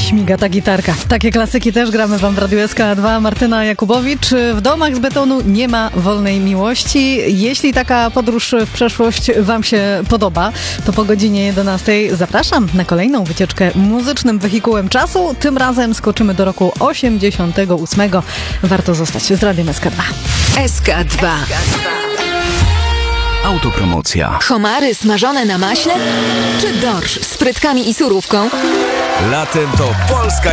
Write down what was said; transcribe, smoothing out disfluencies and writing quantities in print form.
Śmiga ta gitarka. Takie klasyki też gramy wam w Radiu SK2. Martyna Jakubowicz. W domach z betonu nie ma wolnej miłości. Jeśli taka podróż w przeszłość wam się podoba, to po godzinie 11 zapraszam na kolejną wycieczkę muzycznym wehikułem czasu. Tym razem skoczymy do roku 88. Warto zostać z Radiem SK2. SK2. Autopromocja. Homary smażone na maśle? Czy dorsz z frytkami i surówką? Latem to polska